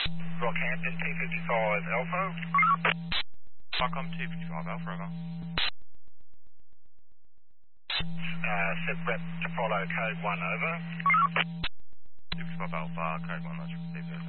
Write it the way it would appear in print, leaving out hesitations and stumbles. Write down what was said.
Rockhampton 255 Alpha. Stockholm 255 Alpha, over. Sit rep to follow code 1 over. 255 Alpha, code 1, that's received.